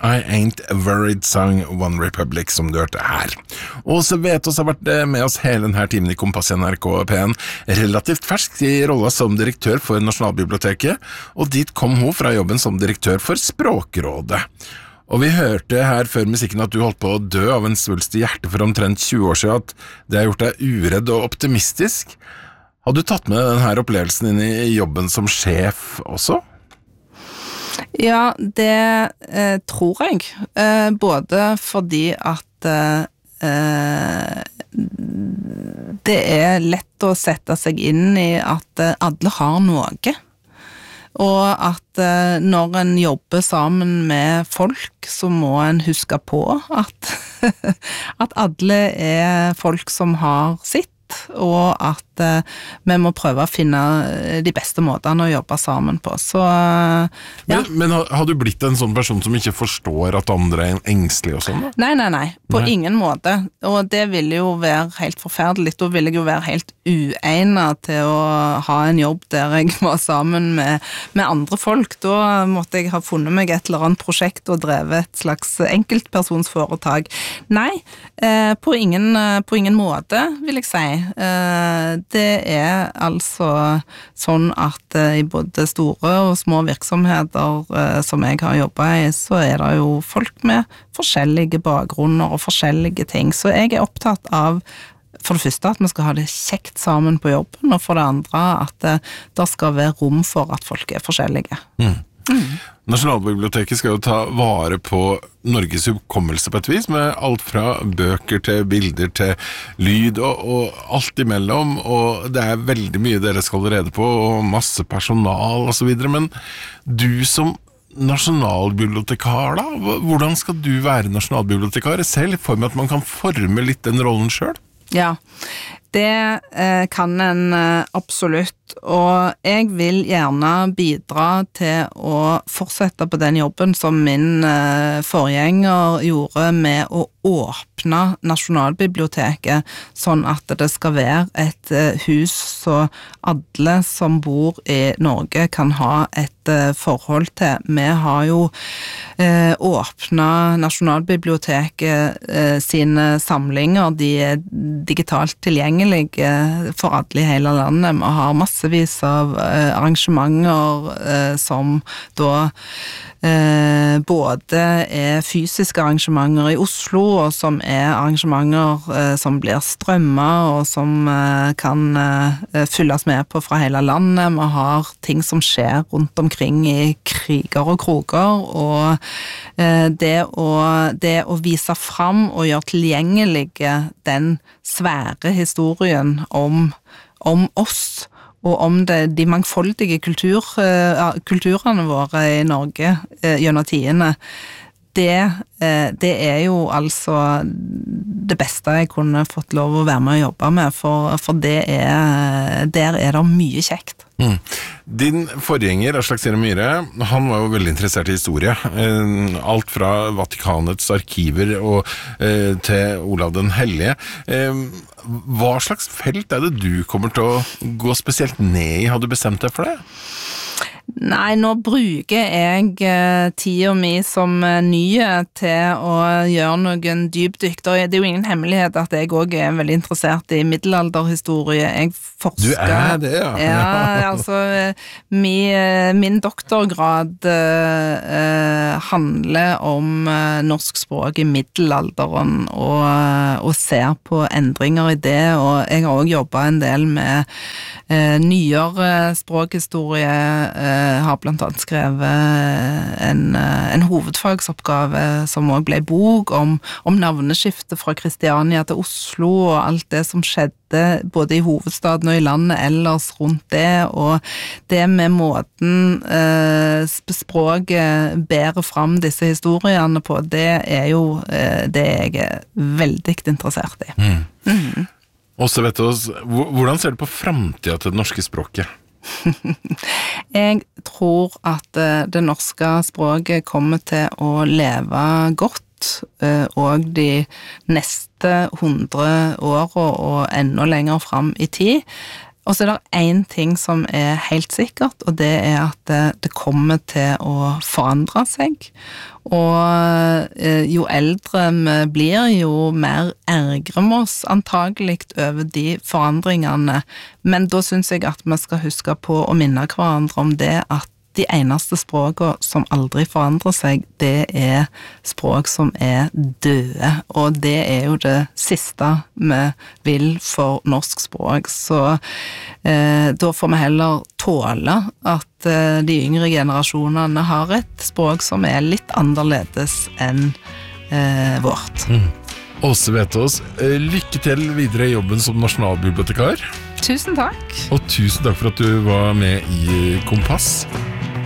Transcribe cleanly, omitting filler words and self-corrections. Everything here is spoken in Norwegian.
I Ain't Worried sang One Republic som du hørte her. Åse Vetås har vært med oss hele denne timen i Kompass i NRK P1, relativt fersk i rollen som direktør for Nasjonalbiblioteket, og dit kom hun fra jobben som direktør for Språkrådet. Og vi hørte her før musikken at du holdt på å dø av en svulst i hjertet for omtrent 20 år siden, at det har gjort deg uredd og optimistisk. Har du tatt med denne opplevelsen inn i jobben som sjef også? Ja, det tror jeg. Både fordi at det lett å sette seg inn i at alle har noe. Og at når en jobber sammen med folk, så må en huske på at, at alle folk som har sitt, og at vi må prøve å finne de beste måtene å jobbe sammen på. Så, ja. Men har du blitt en sånn person som ikke forstår at andre er engstelige og sånn? Nei. På ingen måte. Og det ville jo være helt forferdelig. Da ville jeg jo være helt uegnet til å ha en jobb der jeg var sammen med andre folk. Da måtte jeg ha funnet meg et eller annet prosjekt og drevet et slags enkeltpersonsforetak. Nei, på ingen måte, vil jeg si. Det altså sånn at i både store og små virksomheter som jeg har jobbet i, så det jo folk med forskjellige bakgrunner og forskjellige ting. Så jeg opptatt av for det første at vi skal ha det kjekt sammen på jobben, og for det andre at det skal være rom for at folk forskjellige. Nasjonalbiblioteket skal jo ta vare på Norges hukommelse på et vis, med alt fra bøker til bilder til lyd og alt imellom, og det veldig mye dere skal rede på, og masse personal og så videre, men du som nasjonalbibliotekar da, hvordan skal du være nasjonalbibliotekar? Selv for meg at man kan forme litt den rollen selv? Ja, det kan en absolutt, og jeg vil gjerne bidra til å fortsette på den jobben som min forgjenger gjorde med å åpne Nasjonalbiblioteket, sånn at det skal være et hus så alle som bor i Norge kan ha et forhold til. Vi har jo åpnet Nasjonalbiblioteket sine samlinger, de digitalt tilgjengelige for alle i hele landet. Vi har massevis av arrangementer som da både fysiske arrangementer i Oslo, og som arrangementer som blir strømmet, og som kan fylles med på fra hele landet. Vi har ting som skjer rundt omkring i kriger og kroger, og det å vise fram og gjøre tilgjengelige den svære historien om oss, og om de mangfoldige kulturene våre i Norge gjennom tidene, det jo altså det beste jeg kunne fått lov å være med å jobbe med, for der det mye kjekt. Din forgjenger, Aslak Sira Myhre, han var jo veldig interessert i historie. Alt fra Vatikanets arkiver og til Olav den Hellige. Hva slags felt det du kommer til å gå spesielt ned i? Har du bestemt deg for det? Nei, nå bruker jeg tiden min som nye til å gjøre noen dypdykk. Det jo ingen hemmelighet at jeg også veldig interessert i middelalderhistorie. Jeg forsker. Du det, ja. Ja, altså min doktorgrad handler om norsk språk i middelalderen og ser på endringer i det, og jeg har også jobbet en del med nyere språkhistorie, har blant annet skrevet en hovedfagsoppgave som også ble bok om navneskiftet fra Kristiania til Oslo og alt det som skjedde både i hovedstaden og i landet ellers rundt det, og det med måten språket bærer fram disse historiene på, det jo det jeg veldig interessert i. Åse Vetås, hvordan ser du på fremtiden til det norske språket? Jeg tror at det norske språket kommer til å leve godt, og de neste 100 årene og enda lenger fram i tid. Og så det en ting som helt sikkert, og det at det kommer til å forandre seg. Og jo eldre vi blir, jo mer ergrer vi oss antagelig over de forandringene. Men da synes jeg at vi skal huske på å minne hverandre om det at de eneste språkene som aldri forandrer seg, det språk som døde, og det jo det siste vi vil for norsk språk. Så da får vi heller tåle at de yngre generasjonene har et språk som litt annerledes enn vårt. Åse Vetås, lykke til videre i jobben som nasjonalbibliotekar. Tusen takk. Og tusen takk for at du var med i Kompass.